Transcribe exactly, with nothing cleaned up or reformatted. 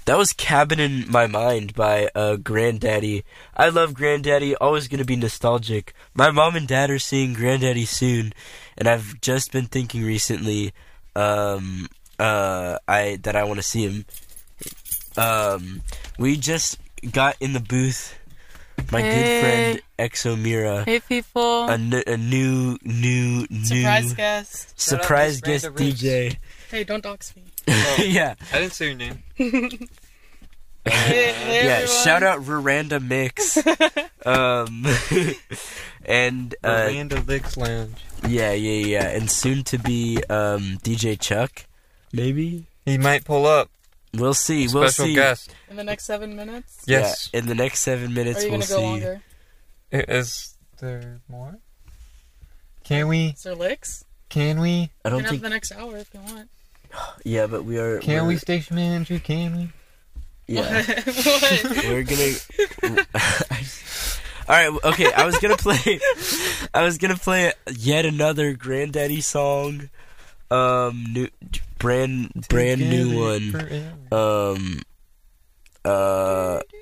That was Cabin in My Mind by uh, Granddaddy. I love Granddaddy, always going to be nostalgic. My mom and dad are seeing Granddaddy soon, and I've just been thinking recently um, uh, I that I want to see him. Um, we just got in the booth, my hey. good friend Exomira. Hey, people. A, n- a new, new, new... Surprise guest. Surprise guest D J. Hey, don't dox me. Oh, yeah. I didn't say your name. hey, hey, yeah, everyone. shout out Veranda Mix. um, and uh, Veranda Licks Lounge. Yeah, yeah, yeah, and soon to be um, D J Chuck, maybe. He might pull up. We'll see. Special we'll see. guest in the next seven minutes. Yes. Yeah, in the next seven minutes, Or are you we'll gonna go see. longer? Is there more? Can we? Is there licks? Can we? I You don't can have think. the next hour if you want. Yeah, but we are. Can we're, we, station manager? Can we? Yeah, what? we're gonna. All right. Okay. I was gonna play. I was gonna play yet another Granddaddy song. Um, new, brand, brand new one. Um, uh,